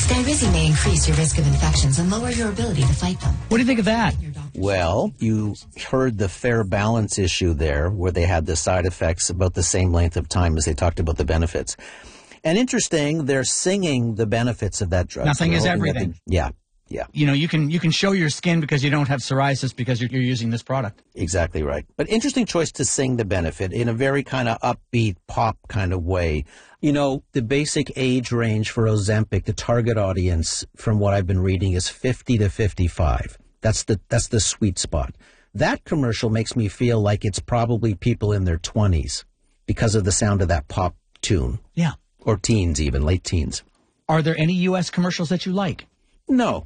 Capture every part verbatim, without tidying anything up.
Skyrizi may increase your risk of infections and lower your ability to fight them. What do you think of that? Well, you heard the fair balance issue there, where they had the side effects about the same length of time as they talked about the benefits. And interesting, they're singing the benefits of that drug. Nothing so is everything. They, yeah, yeah. You know, you can you can show your skin because you don't have psoriasis because you're, you're using this product. Exactly right. But interesting choice to sing the benefit in a very kind of upbeat pop kind of way. You know, the basic age range for Ozempic, the target audience, from what I've been reading, is fifty to fifty-five. That's the that's the sweet spot. That commercial makes me feel like it's probably people in their twenties because of the sound of that pop tune. Yeah. Or teens even, late teens. Are there any U S commercials that you like? No.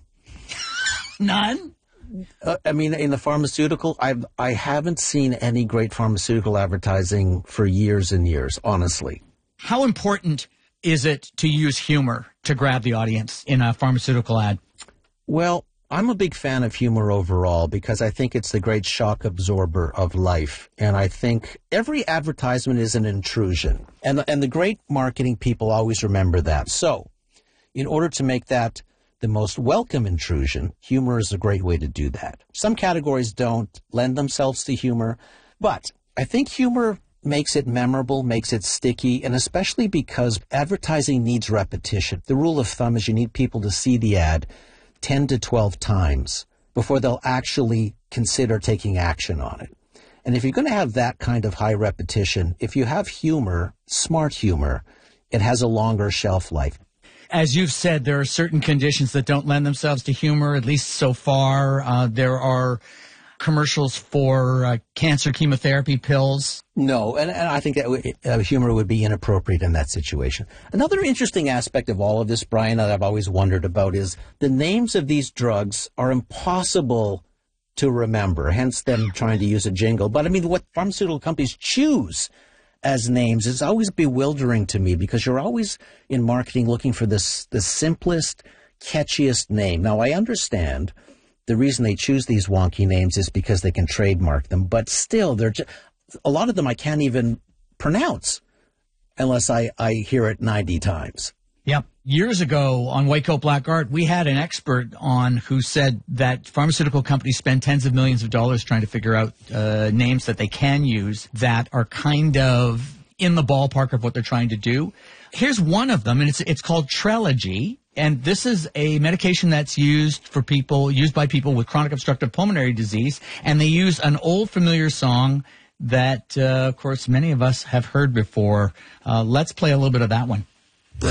None? Uh, I mean, in the pharmaceutical, I've, I haven't seen any great pharmaceutical advertising for years and years, honestly. How important is it to use humor to grab the audience in a pharmaceutical ad? Well, I'm a big fan of humor overall because I think it's the great shock absorber of life. And I think every advertisement is an intrusion. And, and the great marketing people always remember that. So in order to make that the most welcome intrusion, humor is a great way to do that. Some categories don't lend themselves to humor, but I think humor makes it memorable, makes it sticky, and especially because advertising needs repetition. The rule of thumb is you need people to see the ad ten to twelve times before they'll actually consider taking action on it. And if you're going to have that kind of high repetition, if you have humor, smart humor, it has a longer shelf life. As you've said, there are certain conditions that don't lend themselves to humor, at least so far. Uh, there are commercials for uh, cancer chemotherapy pills. No, and, and I think that w- uh, humor would be inappropriate in that situation. Another interesting aspect of all of this, Brian, that I've always wondered about is the names of these drugs are impossible to remember, hence them trying to use a jingle. But I mean, what pharmaceutical companies choose as names is always bewildering to me because you're always in marketing looking for this the simplest, catchiest name. Now, I understand the reason they choose these wonky names is because they can trademark them, but still, they're just, a lot of them I can't even pronounce unless I, I hear it ninety times. Yep. Years ago on White Coat Black Art, we had an expert on who said that pharmaceutical companies spend tens of millions of dollars trying to figure out uh, names that they can use that are kind of in the ballpark of what they're trying to do. Here's one of them, and it's it's called Trelegy. And this is a medication that's used for people, used by people with chronic obstructive pulmonary disease. And they use an old familiar song that, uh, of course, many of us have heard before. Uh, let's play a little bit of that one.